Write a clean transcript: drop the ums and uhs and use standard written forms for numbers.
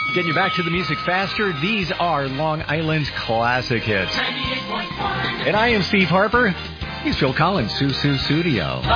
Getting you back to the music faster. These are Long Island's classic hits. And I am Steve Harper. He's Phil Collins, Studio.